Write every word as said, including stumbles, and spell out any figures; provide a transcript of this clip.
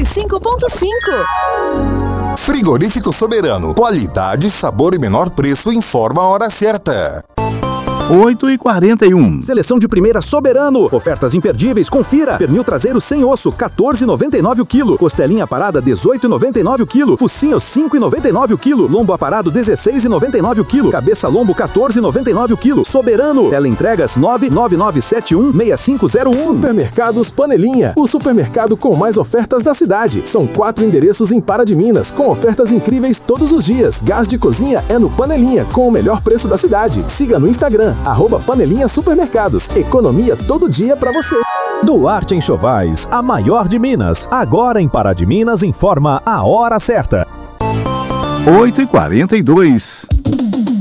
cinco ponto cinco. Frigorífico Soberano. Qualidade, sabor e menor preço. Informa a hora certa. oito e quarenta e um. Seleção de primeira Soberano. Ofertas imperdíveis, confira. Pernil traseiro sem osso, quatorze e noventa e nove o quilo. Costelinha parada, dezoito e noventa e nove o quilo. Focinho, cinco e noventa e nove o quilo. Lombo aparado, dezesseis e noventa e nove o quilo. Cabeça lombo, quatorze e noventa e nove o quilo. Soberano. Teleentregas nove nove nove sete um seis cinco zero um. Supermercados Panelinha. O supermercado com mais ofertas da cidade. São quatro endereços em Pará de Minas, com ofertas incríveis todos os dias. Gás de cozinha é no Panelinha, com o melhor preço da cidade. Siga no Instagram, arroba Panelinha Supermercados. Economia todo dia pra você. Duarte Enxovais, a maior de Minas. Agora em Pará de Minas, informa a hora certa. oito e quarenta e dois.